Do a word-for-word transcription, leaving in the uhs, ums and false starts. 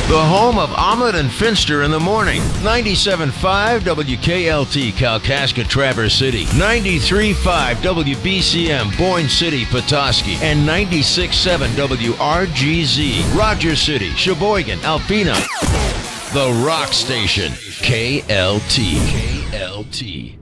The home of Omelet and Finster in the morning. ninety-seven point five W K L T, Kalkaska, Traverse City. ninety-three point five W B C M, Boyne City, Petoskey. And ninety-six point seven W R G Z, Rogers City, Sheboygan, Alpena. The Rock Station. K L T. K L T.